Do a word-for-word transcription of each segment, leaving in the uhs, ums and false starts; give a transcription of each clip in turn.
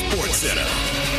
SportsCenter.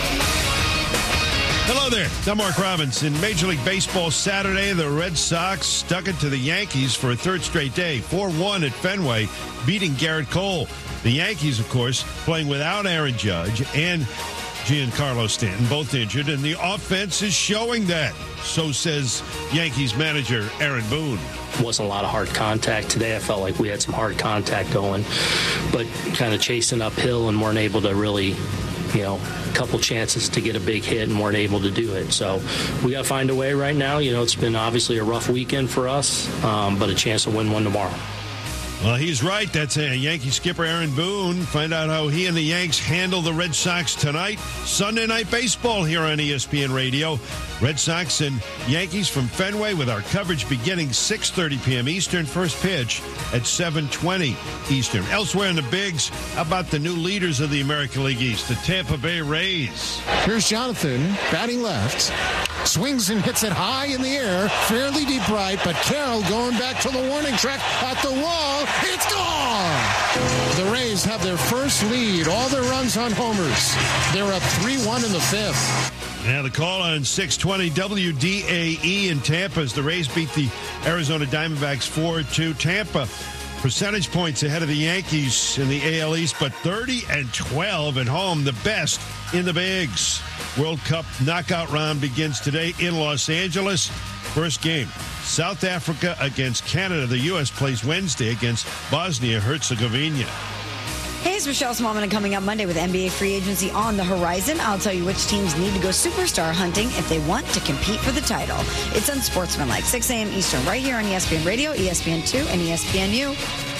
Hello there. I'm Mark Robbins. In Major League Baseball Saturday, the Red Sox stuck it to the Yankees for a third straight day, four one at Fenway, beating Garrett Cole. The Yankees, of course, playing without Aaron Judge and Giancarlo Stanton, both injured, and the offense is showing that. So says Yankees manager Aaron Boone. Wasn't a lot of hard contact today. I felt like we had some hard contact going, but kind of chasing uphill and weren't able to really, you know, a couple chances to get a big hit and weren't able to do it. So we got to find a way right now. You know, it's been obviously a rough weekend for us, um, but a chance to win one tomorrow. Well, he's right. That's a Yankee skipper Aaron Boone. Find out how he and the Yanks handle the Red Sox tonight. Sunday Night Baseball here on E S P N Radio. Red Sox and Yankees from Fenway with our coverage beginning six thirty p.m. Eastern. First pitch at seven twenty Eastern. Elsewhere in the Bigs, how about the new leaders of the American League East, the Tampa Bay Rays? Here's Jonathan batting left. Swings and hits it high in the air, fairly deep right, but Carroll going back to the warning track at the wall. It's gone! The Rays have their first lead, all their runs on homers. They're up three one in the fifth. Now the call on six twenty W D A E in Tampa as the Rays beat the Arizona Diamondbacks four two. Tampa percentage points ahead of the Yankees in the A L East, but thirty and twelve at home, the best in the Bigs. World Cup knockout round begins today in Los Angeles. First game, South Africa against Canada. The U S plays Wednesday against Bosnia-Herzegovina. Hey, it's Michelle Smallman, and coming up Monday with N B A free agency on the horizon, I'll tell you which teams need to go superstar hunting if they want to compete for the title. It's Unsportsmanlike, six a.m. Eastern, right here on E S P N Radio, E S P N two, and E S P N U.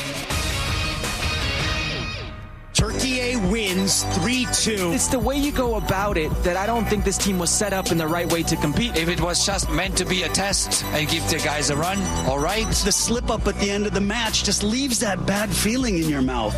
Turkey wins three two. It's the way you go about it that I don't think this team was set up in the right way to compete. If it was just meant to be a test and give the guys a run, all right. The slip up at the end of the match just leaves that bad feeling in your mouth.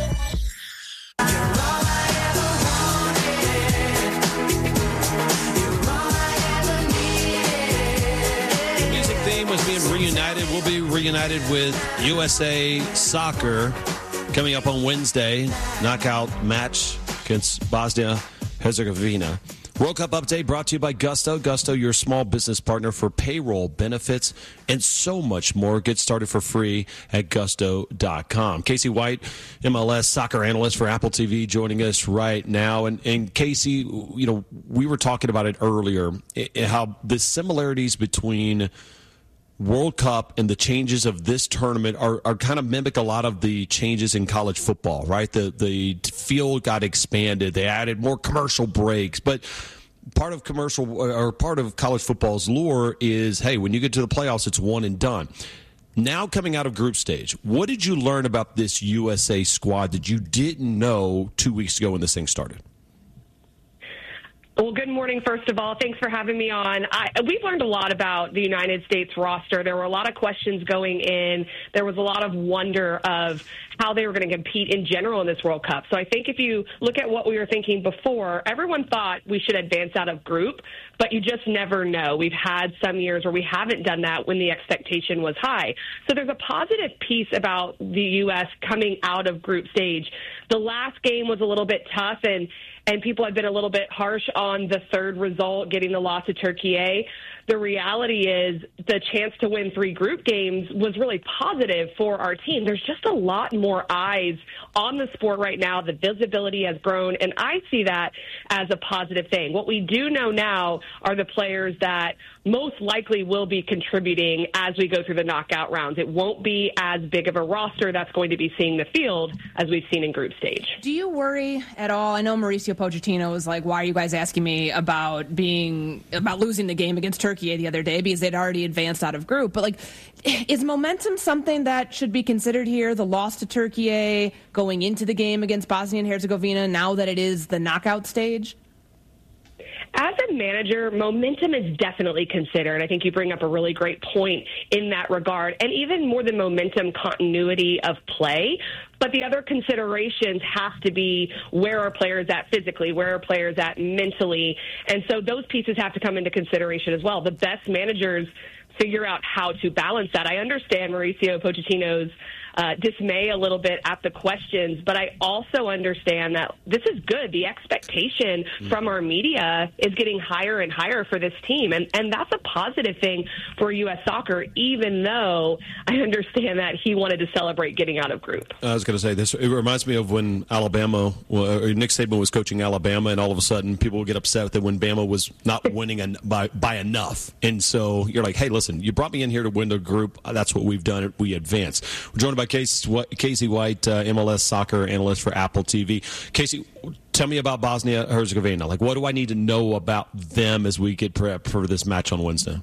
Music theme was being reunited. We'll be reunited with U S A Soccer coming up on Wednesday. Knockout match against Bosnia-Herzegovina. World Cup update brought to you by Gusto. Gusto, your small business partner for payroll, benefits, and so much more. Get started for free at gusto dot com. Casey White, M L S soccer analyst for Apple T V, joining us right now. And, and Casey, you know, we were talking about it earlier, how the similarities between World Cup and the changes of this tournament are, are kind of mimic a lot of the changes in college football, right? The the field got expanded. They added more commercial breaks. But part of commercial or part of college football's lure is, hey, when you get to the playoffs, it's one and done. Now coming out of group stage, what did you learn about this U S A squad that you didn't know two weeks ago when this thing started? Well, good morning, first of all. Thanks for having me on. I, we've learned a lot about the United States roster. There were a lot of questions going in. There was a lot of wonder of how they were going to compete in general in this World Cup. So I think if you look at what we were thinking before, everyone thought we should advance out of group, but you just never know. We've had some years where we haven't done that when the expectation was high. So there's a positive piece about the U S coming out of group stage. The last game was a little bit tough, and and people have been a little bit harsh on the third result, getting the loss to Turkey A. The reality is the chance to win three group games was really positive for our team. There's just a lot more eyes on the sport right now. The visibility has grown, and I see that as a positive thing. What we do know now are the players that most likely will be contributing as we go through the knockout rounds. It won't be as big of a roster that's going to be seeing the field as we've seen in group stage. Do you worry at all? I know Mauricio Pochettino was like, why are you guys asking me about being about losing the game against Turkey the other day, because they'd already advanced out of group. But like, is momentum something that should be considered here? The loss to Turkey going into the game against Bosnia and Herzegovina, now that it is the knockout stage? As a manager, momentum is definitely considered. I think you bring up a really great point in that regard. And even more than momentum, continuity of play. But the other considerations have to be, where are players at physically? Where are players at mentally? And so those pieces have to come into consideration as well. The best managers figure out how to balance that. I understand Mauricio Pochettino's uh, dismay a little bit at the questions, but I also understand that this is good. The expectation mm. from our media is getting higher and higher for this team, and, and that's a positive thing for U S Soccer, even though I understand that he wanted to celebrate getting out of group. I was going to say this. It reminds me of when Alabama, or Nick Saban was coaching Alabama, and all of a sudden people would get upset that when Bama was not winning by, by enough. And so you're like, hey, listen, you brought me in here to win the group. That's what we've done. We advance. We're joined by Casey White, uh, M L S soccer analyst for Apple T V. Casey, tell me about Bosnia-Herzegovina. Like, what do I need to know about them as we get prepped for this match on Wednesday?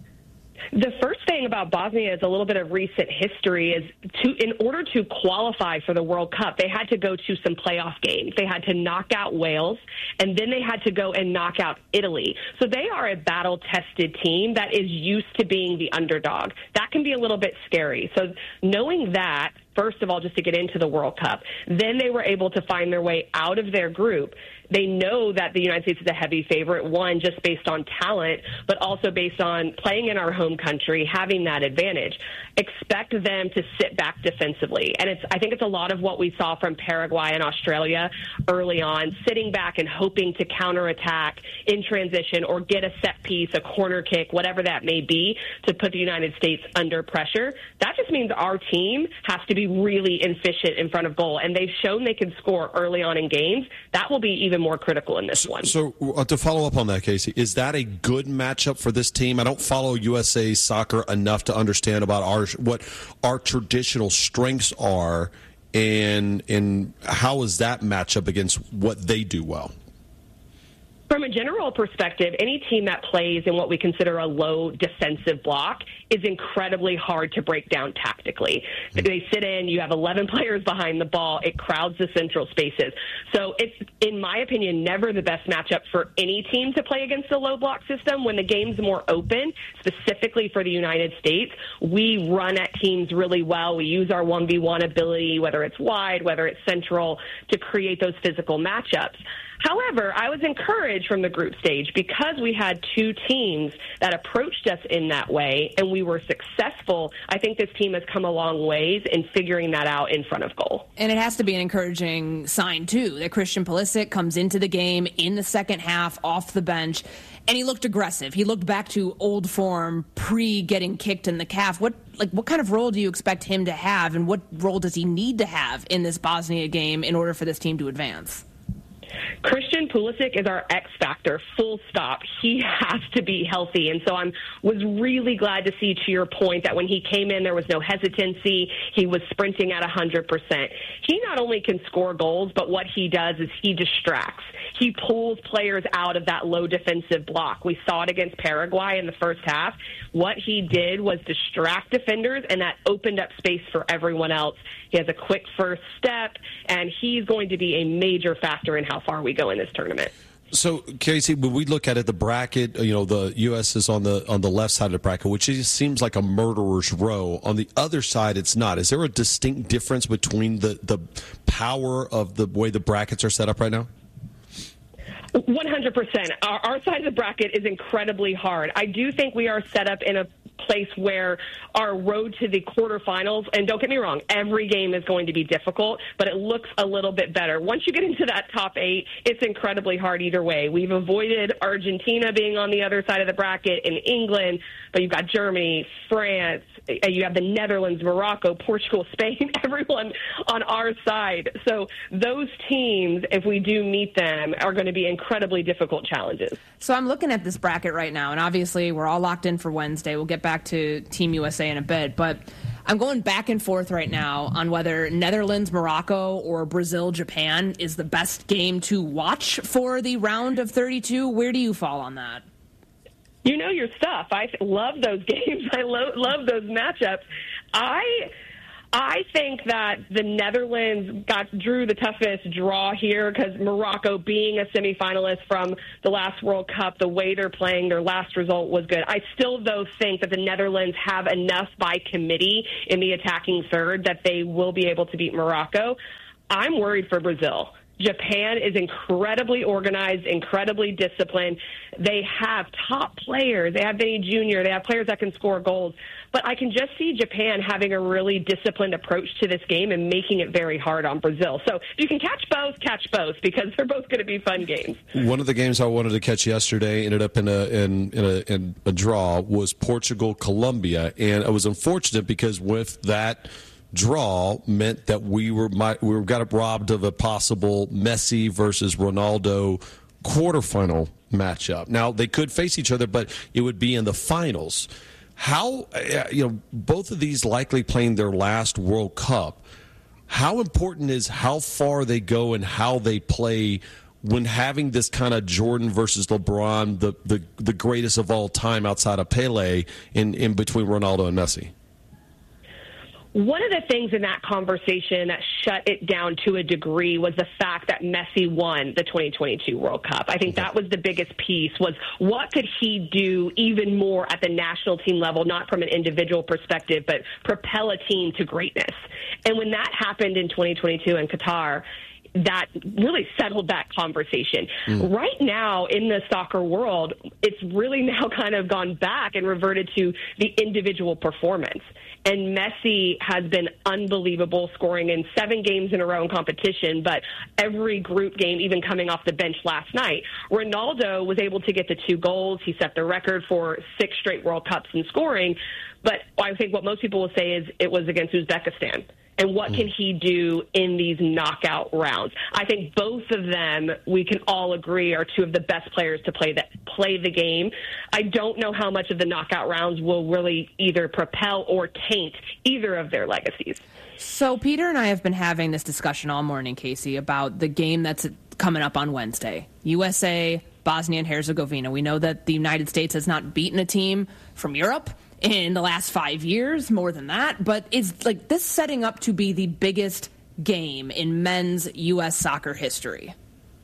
The first thing about Bosnia is a little bit of recent history. Is to in order to qualify for the World Cup, they had to go to some playoff games. They had to knock out Wales, and then they had to go and knock out Italy. So they are a battle-tested team that is used to being the underdog. That can be a little bit scary. So knowing that, first of all, just to get into the World Cup, then they were able to find their way out of their group. They know that the United States is a heavy favorite, one, just based on talent, but also based on playing in our home country, having that advantage. Expect them to sit back defensively. And it's, I think it's a lot of what we saw from Paraguay and Australia early on, sitting back and hoping to counterattack in transition or get a set piece, a corner kick, whatever that may be, to put the United States under pressure. That just means our team has to be really efficient in front of goal. And they've shown they can score early on in games. That will be even more critical in this one. So, uh, to follow up on that, Casey, is that a good matchup for this team? I don't follow U S A Soccer enough to understand about our what our traditional strengths are, and and how is that matchup against what they do well? From a general perspective, any team that plays in what we consider a low defensive block is incredibly hard to break down tactically. Mm-hmm. They sit in, you have eleven players behind the ball, it crowds the central spaces. So it's, in my opinion, never the best matchup for any team to play against a low block system. When the game's more open, specifically for the United States, we run at teams really well. We use our one v one ability, whether it's wide, whether it's central, to create those physical matchups. However, I was encouraged from the group stage because we had two teams that approached us in that way, and we were successful. I think this team has come a long ways in figuring that out in front of goal. And it has to be an encouraging sign, too, that Christian Pulisic comes into the game in the second half off the bench, and he looked aggressive. He looked back to old form pre-getting kicked in the calf. What like what kind of role do you expect him to have, and what role does he need to have in this Bosnia game in order for this team to advance? Christian Pulisic is our X factor, full stop. He has to be healthy. And so I was really glad to see, to your point, that when he came in, there was no hesitancy. He was sprinting at one hundred percent. He not only can score goals, but what he does is he distracts. He pulls players out of that low defensive block. We saw it against Paraguay in the first half. What he did was distract defenders, and that opened up space for everyone else. He has a quick first step, and he's going to be a major factor in how far we go in this tournament. So, Casey, when we look at it, the bracket, you know, the U S is on the on the left side of the bracket, which just seems like a murderer's row. On the other side, it's not. Is there a distinct difference between the, the power of the way the brackets are set up right now? one hundred percent. Our, our side of the bracket is incredibly hard. I do think we are set up in a place where our road to the quarterfinals, and don't get me wrong, every game is going to be difficult, but it looks a little bit better. Once you get into that top eight, it's incredibly hard either way. We've avoided Argentina being on the other side of the bracket in England, but you've got Germany, France, you have the Netherlands, Morocco, Portugal, Spain, everyone on our side. So those teams, if we do meet them, are going to be incredibly difficult challenges. So I'm looking at this bracket right now, and obviously we're all locked in for Wednesday. We'll get back to Team U S A in a bit, but I'm going back and forth right now on whether Netherlands, Morocco, or Brazil, Japan is the best game to watch for the round of thirty-two. Where do you fall on that? You know your stuff. I love those games. I lo- love those matchups. I I think that the Netherlands got drew the toughest draw here because Morocco, being a semifinalist from the last World Cup, the way they're playing, their last result was good. I still, though, think that the Netherlands have enough by committee in the attacking third that they will be able to beat Morocco. I'm worried for Brazil. Japan is incredibly organized, incredibly disciplined. They have top players. They have Vinny Junior They have players that can score goals. But I can just see Japan having a really disciplined approach to this game and making it very hard on Brazil. So if you can catch both, catch both, because they're both going to be fun games. One of the games I wanted to catch yesterday ended up in a in, in, a, in a draw was Portugal-Colombia. And it was unfortunate because with that draw meant that we were might, we were got robbed of a possible Messi versus Ronaldo quarterfinal matchup. Now they could face each other, but it would be in the finals. How you know both of these likely playing their last World Cup. How important is how far they go and how they play when having this kind of Jordan versus LeBron, the the, the greatest of all time outside of Pele, in, in between Ronaldo and Messi? One of the things in that conversation that shut it down to a degree was the fact that Messi won the twenty twenty-two World Cup. I think that was the biggest piece, was what could he do even more at the national team level, not from an individual perspective, but propel a team to greatness. And when that happened in twenty twenty-two in Qatar, that really settled that conversation. Mm. Right now in the soccer world, it's really now kind of gone back and reverted to the individual performance. And Messi has been unbelievable, scoring in seven games in a row in competition, but every group game, even coming off the bench last night. Ronaldo was able to get the two goals. He set the record for six straight World Cups in scoring. But I think what most people will say is it was against Uzbekistan. And what can he do in these knockout rounds? I think both of them, we can all agree, are two of the best players to play the, play the game. I don't know how much of the knockout rounds will really either propel or taint either of their legacies. So Peter and I have been having this discussion all morning, Casey, about the game that's coming up on Wednesday. U S A, Bosnia and Herzegovina. We know that the United States has not beaten a team from Europe in the last five years, more than that, but is like this setting up to be the biggest game in men's U S soccer history?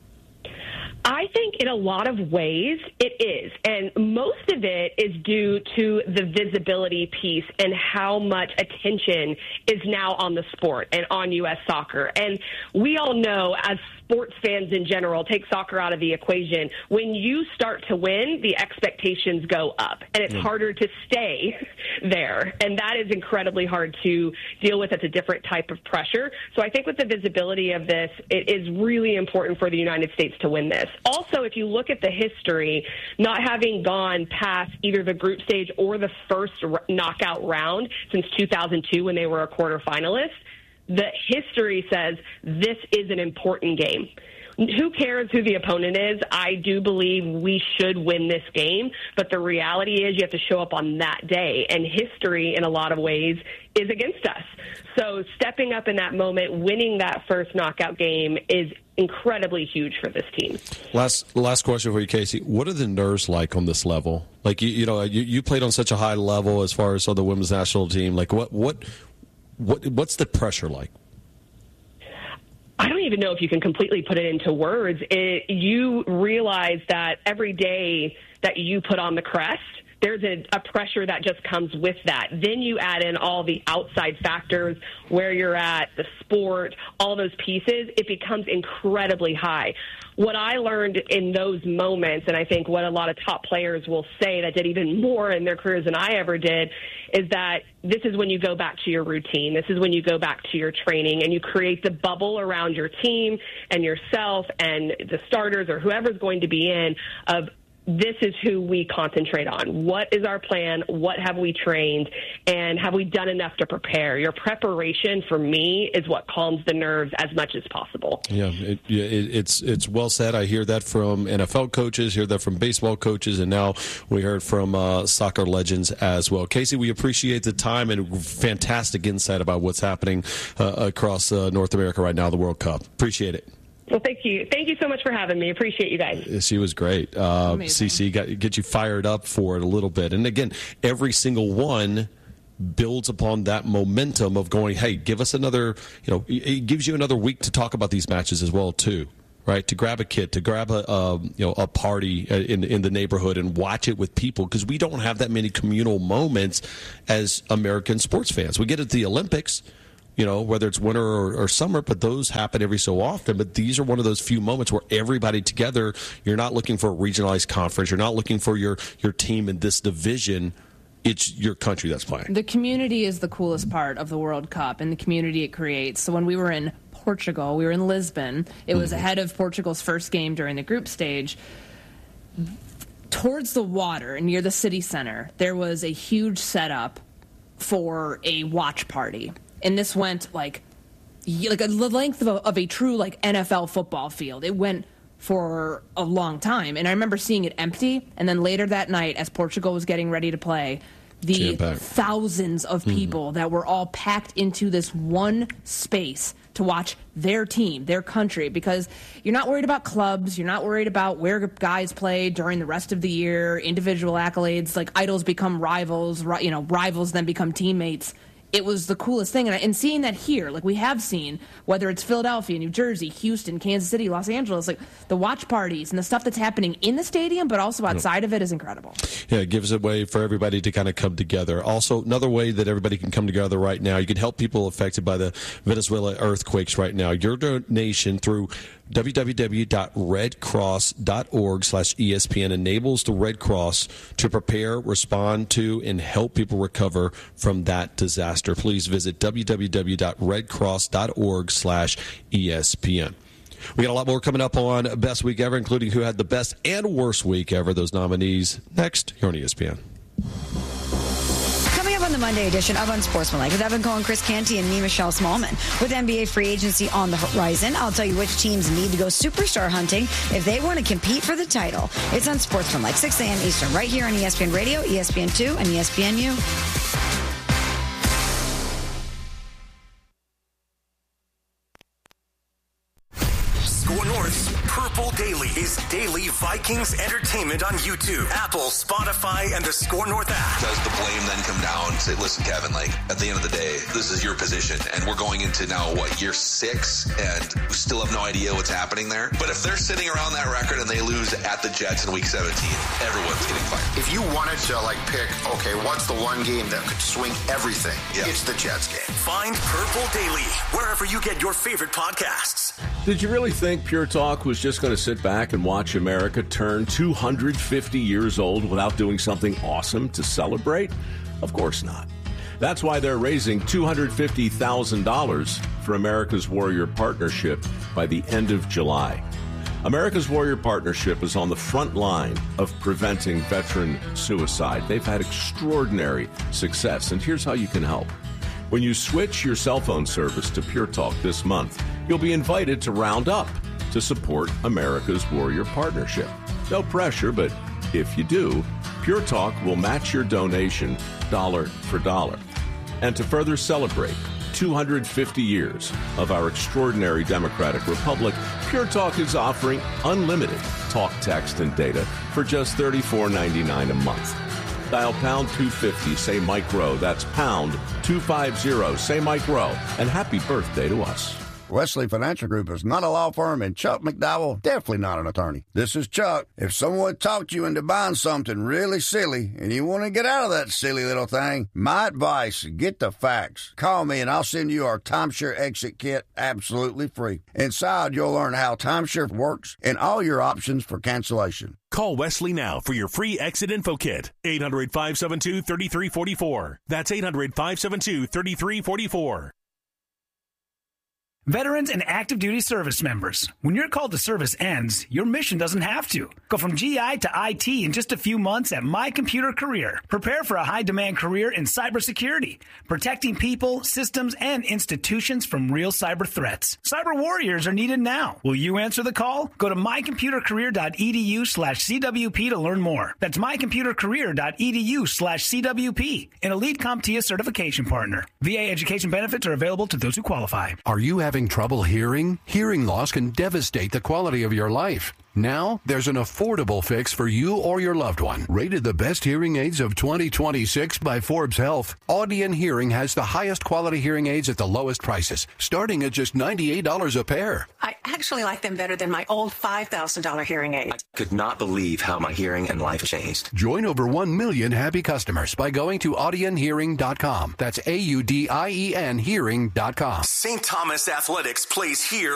I think in a lot of ways it is, and most of it is due to the visibility piece and how much attention is now on the sport and on U S soccer. And we all know, as sports fans in general, take soccer out of the equation, when you start to win, the expectations go up, and it's mm. harder to stay there. And that is incredibly hard to deal with. It's a different type of pressure. So I think with the visibility of this, it is really important for the United States to win this. Also, if you look at the history, not having gone past either the group stage or the first knockout round since two thousand two when they were a quarterfinalist, the history says this is an important game. Who cares who the opponent is? I do believe we should win this game, but the reality is you have to show up on that day, and history in a lot of ways is against us. So stepping up in that moment, winning that first knockout game is incredibly huge for this team. Last last question for you, Casey. What are the nerves like on this level? Like, you, you know, you, you played on such a high level as far as on the women's national team. Like, what what what what's the pressure like? I don't even know if you can completely put it into words. It, you realize that every day that you put on the crest, there's a, a pressure that just comes with that. Then you add in all the outside factors, where you're at, the sport, all those pieces. It becomes incredibly high. What I learned in those moments, and I think what a lot of top players will say that did even more in their careers than I ever did, is that this is when you go back to your routine. This is when you go back to your training, and you create the bubble around your team and yourself and the starters or whoever's going to be in of, this is who we concentrate on. What is our plan? What have we trained? And have we done enough to prepare? Your preparation, for me, is what calms the nerves as much as possible. Yeah, it, it, it's it's well said. I hear that from N F L coaches, hear that from baseball coaches, and now we heard from uh, soccer legends as well. Casey, we appreciate the time and fantastic insight about what's happening uh, across uh, North America right now, the World Cup. Appreciate it. Well, thank you. Thank you so much for having me. Appreciate you guys. She was great. Uh, Cece, got get you fired up for it a little bit. And again, every single one builds upon that momentum of going, hey, give us another, you know, it gives you another week to talk about these matches as well, too. Right, to grab a kid, to grab a um, you know a party in in the neighborhood and watch it with people, because we don't have that many communal moments as American sports fans. We get at the Olympics, you know, whether it's winter or, or summer, but those happen every so often. But these are one of those few moments where everybody together, you're not looking for a regionalized conference. You're not looking for your, your team in this division. It's your country that's playing. The community is the coolest part of the World Cup, and the community it creates. So when we were in Portugal, we were in Lisbon. It was mm-hmm. ahead of Portugal's first game during the group stage. Towards the water, near the city center, there was a huge setup for a watch party. And this went like like the length of a, of a true like N F L football field. It went for a long time. And I remember seeing it empty. And then later that night, as Portugal was getting ready to play, the thousands of people mm-hmm. that were all packed into this one space to watch their team, their country, because you're not worried about clubs, you're not worried about where guys play during the rest of the year, individual accolades, like idols become rivals, you know, rivals then become teammates. It was the coolest thing. And, I, and seeing that here, like we have seen, whether it's Philadelphia, New Jersey, Houston, Kansas City, Los Angeles, like the watch parties and the stuff that's happening in the stadium, but also outside of it is incredible. Yeah, it gives a way for everybody to kind of come together. Also, another way that everybody can come together right now, you can help people affected by the Venezuela earthquakes right now. Your donation through w w w dot red cross dot org slash E S P N enables the Red Cross to prepare, respond to, and help people recover from that disaster. Please visit w w w dot red cross dot org slash E S P N. We got a lot more coming up on Best Week Ever, including who had the best and worst week ever. Those nominees next here on E S P N. On the Monday edition of Unsportsmanlike with Evan Cohen, Chris Canty, and me, Michelle Smallman. With N B A free agency on the horizon, I'll tell you which teams need to go superstar hunting if they want to compete for the title. It's Unsportsmanlike, six a.m. Eastern, right here on E S P N Radio, E S P N two, and E S P N U. Score North's Purple Daily is daily Vikings entertainment on YouTube, Apple, Spotify, and the Score North app. Does the blame then come down and say, listen, Kevin, like, at the end of the day, this is your position, and we're going into now, what, year six, and we still have no idea what's happening there? But if they're sitting around that record and they lose at the Jets in week seventeen, everyone's getting fired. If you wanted to, like, pick, okay, what's the one game that could swing everything? Yeah. It's the Jets game. Find Purple Daily wherever you get your favorite podcasts. Did you really think Pure Talk was just going to sit back and watch America turn two hundred fifty years old without doing something awesome to celebrate? Of course not. That's why they're raising two hundred fifty thousand dollars for America's Warrior Partnership by the end of July. America's Warrior Partnership is on the front line of preventing veteran suicide. They've had extraordinary success, and here's how you can help. When you switch your cell phone service to Pure Talk this month, you'll be invited to round up to support America's Warrior Partnership. No pressure, but if you do, Pure Talk will match your donation dollar for dollar. And to further celebrate two hundred fifty years of our extraordinary democratic republic, Pure Talk is offering unlimited talk, text, and data for just thirty-four ninety-nine a month. Dial pound two fifty, say Mike Rowe. That's pound two fifty, say Mike Rowe. And happy birthday to us. Wesley Financial Group is not a law firm, and Chuck McDowell, definitely not an attorney. This is Chuck. If someone talked you into buying something really silly and you want to get out of that silly little thing, my advice, get the facts. Call me and I'll send you our timeshare exit kit absolutely free. Inside, you'll learn how timeshare works and all your options for cancellation. Call Wesley now for your free exit info kit. eight hundred, five seven two, three three four four. That's eight hundred, five seven two, three three four four. Veterans and active duty service members, when your call to service ends, your mission doesn't have to. Go from G I to I T in just a few months at My Computer Career. Prepare for a high-demand career in cybersecurity, protecting people, systems, and institutions from real cyber threats. Cyber warriors are needed now. Will you answer the call? Go to mycomputercareer.edu slash CWP to learn more. That's mycomputercareer.edu slash CWP, an Elite CompTIA certification partner. V A education benefits are available to those who qualify. Are you having trouble hearing? Hearing loss can devastate the quality of your life. Now, there's an affordable fix for you or your loved one. Rated the best hearing aids of twenty twenty-six by Forbes Health, Audion Hearing has the highest quality hearing aids at the lowest prices, starting at just ninety-eight dollars a pair. I actually like them better than my old five thousand dollars hearing aid. I could not believe how my hearing and life changed. Join over one million happy customers by going to audion hearing dot com. That's A U D I E N hearing dot com. Saint Thomas Athletics plays here